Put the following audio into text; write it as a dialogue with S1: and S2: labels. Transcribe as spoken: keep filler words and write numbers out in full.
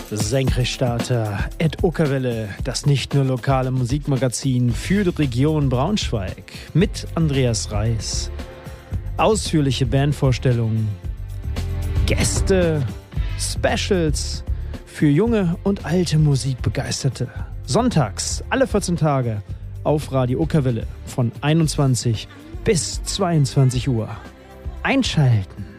S1: Senkrechtstarter at Uckerwelle, das nicht nur lokale Musikmagazin für die Region Braunschweig mit Andreas Reis. Ausführliche Bandvorstellungen, Gäste, Specials für junge und alte Musikbegeisterte. Sonntags, alle vierzehn Tage auf Radio Uckerwelle von einundzwanzig bis zweiundzwanzig Uhr. Einschalten!